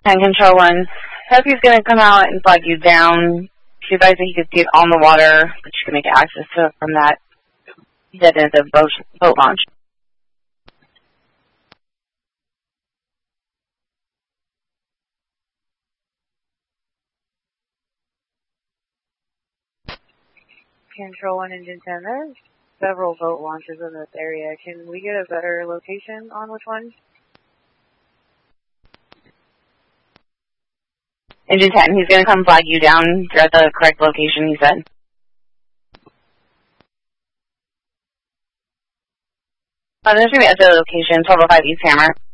10 Control 1. He's going to come out and flag you down. She advised that he could get on the water, but you can make access to it from that dead end of boat launch. Control 1, Engine 10, there's several boat launches in this area. Can we get a better location on which one? Engine 10, he's going to come flag you down. You're at the correct location, he said. There's going to be at the location, 1205 East Hammer.